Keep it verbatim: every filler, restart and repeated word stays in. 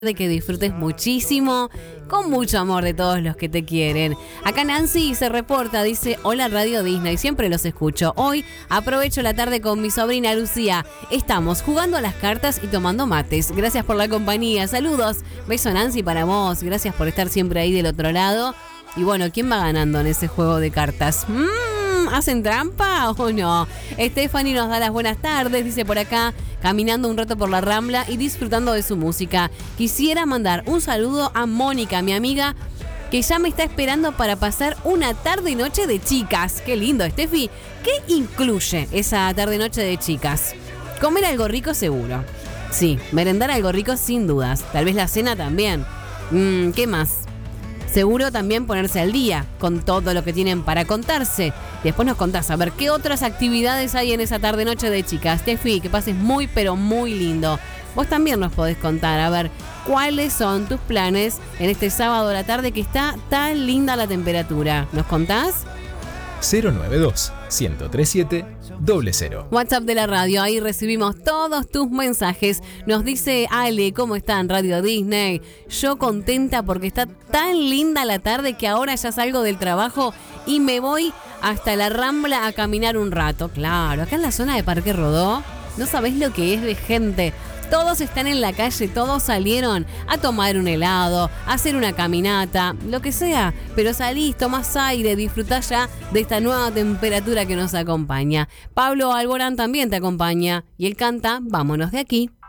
de que disfrutes muchísimo, con mucho amor de todos los que te quieren. Acá Nancy se reporta, dice: hola Radio Disney, siempre los escucho. Hoy aprovecho la tarde con mi sobrina Lucía. Estamos jugando a las cartas y tomando mates. Gracias por la compañía, saludos. Beso Nancy para vos, gracias por estar siempre ahí del otro lado. Y bueno, ¿quién va ganando en ese juego de cartas? Mmm, ¿hacen trampa o no? Stephanie nos da las buenas tardes, dice por acá, caminando un rato por la Rambla y disfrutando de su música. Quisiera mandar un saludo a Mónica, mi amiga, que ya me está esperando para pasar una tarde y noche de chicas. Qué lindo, Steffi. ¿Qué incluye esa tarde y noche de chicas? Comer algo rico seguro. Sí, merendar algo rico sin dudas. Tal vez la cena también. Mm, ¿Qué más? Seguro también ponerse al día con todo lo que tienen para contarse. Después nos contás a ver qué otras actividades hay en esa tarde-noche de chicas. Steffi, que pases muy pero muy lindo. Vos también nos podés contar a ver cuáles son tus planes en este sábado a la tarde que está tan linda la temperatura. ¿Nos contás? cero nueve dos, uno cero tres siete, cero cero. WhatsApp de la radio, ahí recibimos todos tus mensajes. Nos dice Ale, ¿cómo están Radio Disney? Yo contenta porque está tan linda la tarde que ahora ya salgo del trabajo y me voy hasta la Rambla a caminar un rato. Claro, acá en la zona de Parque Rodó, no sabés lo que es de gente. Todos están en la calle, todos salieron a tomar un helado, a hacer una caminata, lo que sea. Pero salís, tomás aire, disfrutás ya de esta nueva temperatura que nos acompaña. Pablo Alborán también te acompaña y él canta Vámonos de aquí.